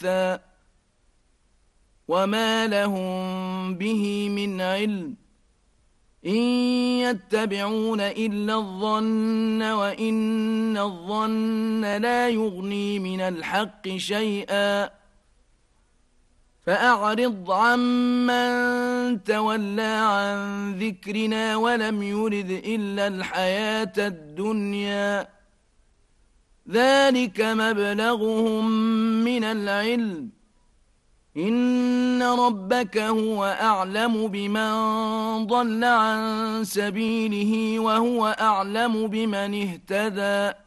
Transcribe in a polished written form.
أنثى وما لهم به من علم إن يتبعون إلا الظن وإن الظن لا يغني من الحق شيئا فأعرض عمن تولى عن ذكرنا ولم يرد إلا الحياة الدنيا ذلك مبلغهم من العلم إن ربك هو أعلم بمن ضل عن سبيله وهو أعلم بمن اهتدى